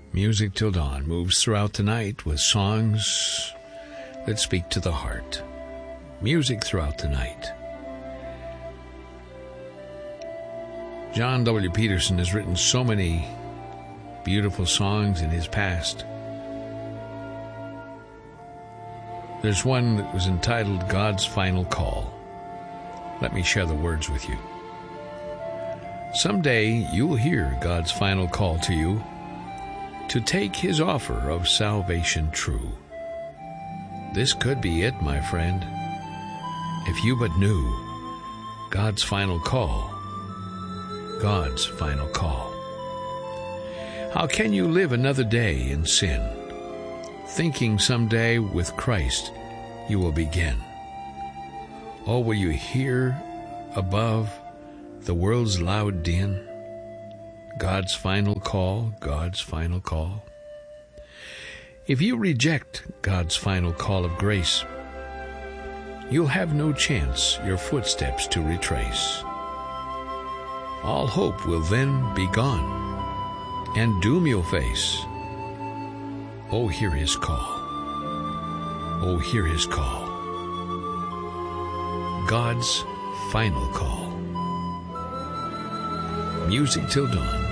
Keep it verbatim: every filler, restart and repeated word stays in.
Music Till Dawn moves throughout the night with songs that speak to the heart. Music throughout the night. John W. Peterson has written so many beautiful songs in his past. There's one that was entitled God's Final Call. Let me share the words with you. Someday you will hear God's final call to you to take his offer of salvation true. This could be it, my friend, if you but knew God's final call. God's final call. How can you live another day in sin, thinking someday with Christ you will begin? Or will you hear above the world's loud din God's final call, God's final call? If you reject God's final call of grace, you'll have no chance your footsteps to retrace. All hope will then be gone, and doom you'll face. Oh, hear his call. Oh, hear his call. God's final call. Music Till Dawn.